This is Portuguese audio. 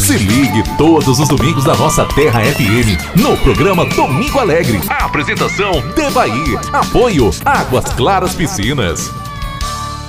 Se ligue todos os domingos da nossa Terra FM, no programa Domingo Alegre. A apresentação Devaí. Apoio Águas Claras Piscinas.